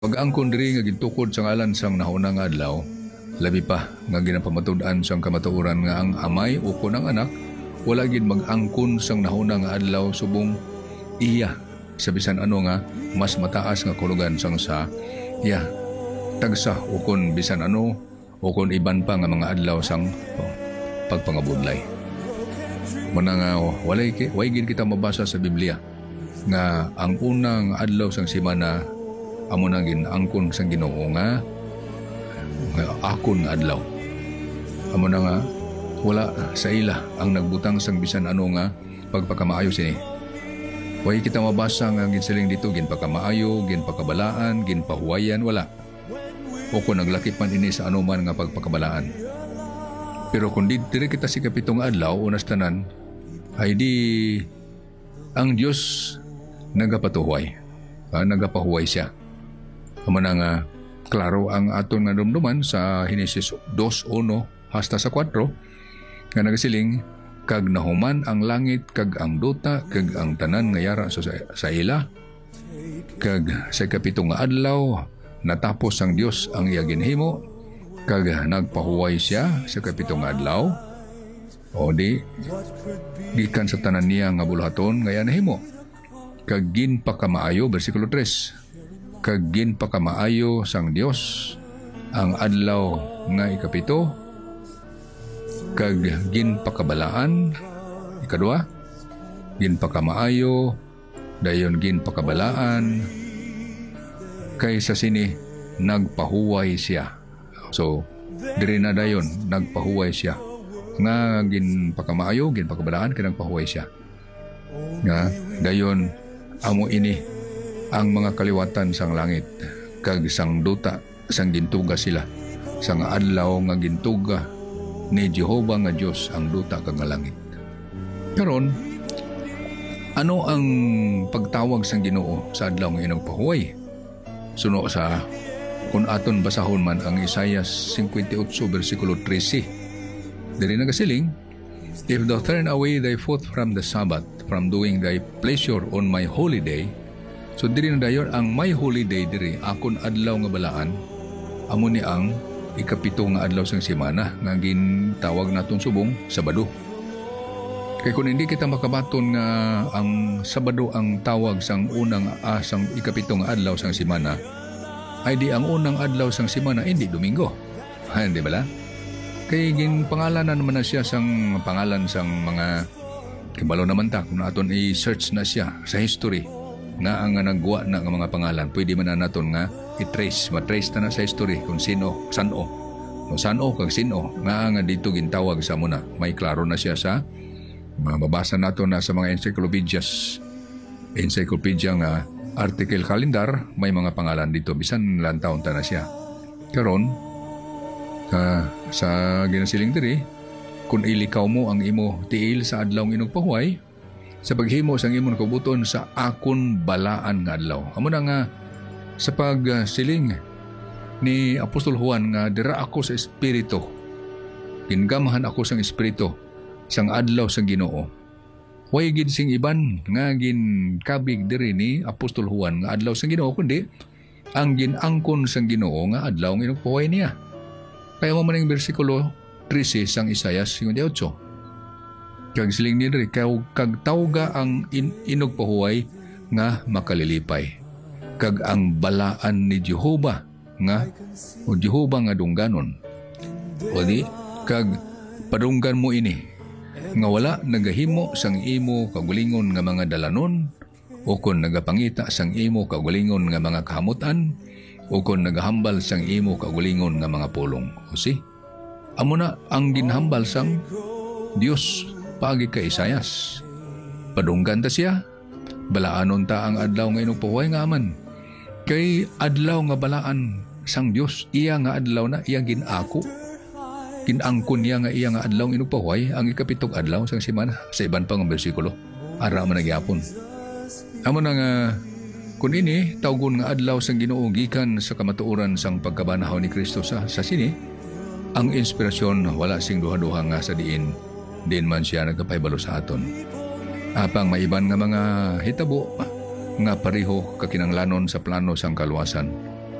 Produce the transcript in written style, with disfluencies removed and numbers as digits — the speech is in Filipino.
Pag-angkon diri nga gintukod sa ngalan sang nahuna nga adlaw, labi pa nga ginapamatud-an sang kamatuoran nga ang amay o kun ang anak wala gid mag-angkon sang nahuna nga adlaw subong iya sa bisan ano nga mas mataas nga kulugan sang sa iya tagsa o kun bisan ano o kun iban pa nga mga adlaw sang pagpangabudlay. Muna nga walay gid kita mabasa sa Biblia nga ang unang adlaw sang semana amo na ginangkon sang Ginoo nga akon nga adlaw. Amo na nga wala sa ila ang nagbutang sang bisan ano nga pagpakamaayo sini. Way kita mabasa nga ginsiling dito ginpakamaayo, ginpakabalaan, ginpahuwayan, wala. O kung naglakip man ini sa anuman nga pagpakabalaan. Pero kung diri kita si kapitong adlaw unas tanan ay di ang Dios nagapatuhuway. Nagapahuway siya. Amo na nga klaro ang aton nga dumduman sa Henesis 2:1 hasta sa 4 nga nagasiling kag nahuman ang langit kag ang duta kag ang tanan nga yara sa ila kag sa kapitong nga adlaw natapos ang Dios ang iya ginhimo kag nagpahuway siya sa kapitong nga adlaw o di gikan sa tanan niya nga buluhaton nga iya nahimo kag ginpakamaayo bersikulo 3 kag ginpakamaayo sang Dios ang adlaw nga ikapito kag ginpakabalaan ikadua ginpakamaayo dayon ginpakabalaan kay sa sini nagpahuway siya. So diri na dayon nagpahuway siya nga ginpakamaayo ginpakabalaan kay nagpahuway siya nga dayon amo ini ang mga kaliwatan sang langit kag sang duta sang gintuga sila sang adlaw nga gintuga ni Jehova nga Dios ang duta kag nga langit. Karon ano ang pagtawag sang Ginoo sa adlaw nga inong pahuway? Suno sa kung aton basahon man ang Isaiah 58 versikulo 13. Diri nagasiling, if thou turn away thy foot from the Sabbath, from doing thy pleasure on my holy day. So diri na dayon ang my holy day diri akon adlaw nga balaan amo ni ang ikapito nga adlaw sang semana nga gintawag naton subong Sabado. Kay kung hindi kita makabaton nga ang Sabado ang tawag sang unang sang ikapito nga adlaw sang semana ay di ang unang adlaw sang semana hindi Domingo. Hindi bala? Kay ginpangalanan naman na siya sang pangalan sang mga kibalo naman ta kung aton i-search na siya sa history nga ang nagwa na nga mga pangalan pwede man na naton nga matrace na sa history kung sino sano kag sino nga dito gintawag sa muna may klaro na siya sa mababasa nato na sa mga encyclopedia nga article calendar may mga pangalan dito bisan lantaon ta na siya karon sa ginasiling diri kung ilikaw mo ang imo tiil sa adlaw ng inyong pahuway sa paghimo sang imong kabuton sa akon balaan nga adlaw. Amo na nga sa pagsiling ni Apostol Juan nga dira ako sa espiritu. Gingamahan ako sang espiritu sang adlaw sang Ginoo. Way gid sing iban nga ginkabig diri ni Apostol Juan nga adlaw sang Ginoo kundi ang ginangkon sang Ginoo nga adlaw ng inyong pahuway niya. Kaya mo man ang bersikulo 13 sang Isaiah 58. Kag siling ni diri kag tawga ang inog pahuway nga makalilipay kag ang balaan ni Jehova nga o Jehova nga dungganon o di kag padunggan mo ini nga wala nagahimo sang imo kagulingon nga mga dalanon o kon nagapangita sang imo kagulingon nga mga kahamutan o kon nagahambal sang imo kagulingon nga mga pulong. O si amo na ang ginhambal sang Dios pagi kay Isayas. Padunggan ta siya, balaanon ta ang adlaw nga inyong pahuway nga aman. Kay adlaw nga balaan sang Dios, iya nga adlaw na iya ginako. Kinangkon niya nga iya nga adlaw nga inyong pahuway ang ikapitog adlaw sang semana sa iban pang bersikulo. Ara man nagyapon. Amo na nga kun ini tawgon nga adlaw sang Ginoo gikan sa kamatuoran sang pagkabanhaw ni Kristo sa sini, ang inspirasyon wala sing duha-duha nga sa diin man siya nagkapaybalo sa aton. Apang maiban nga mga hitabo nga pareho kakinanglanon sa plano sang kaluwasan.